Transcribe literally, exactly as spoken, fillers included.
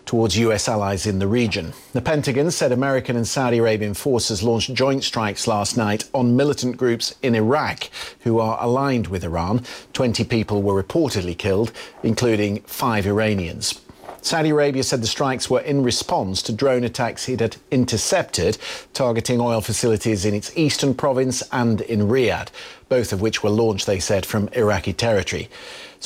towards U S allies in the region. The Pentagon said American and Saudi Arabian forces launched joint strikes last night on militant groups in Iraq who are aligned with Iran. twenty people were reportedly killed, including five Iranians. Saudi Arabia said the strikes were in response to drone attacks it had intercepted, targeting oil facilities in its eastern province and in Riyadh, both of which were launched, they said, from Iraqi territory.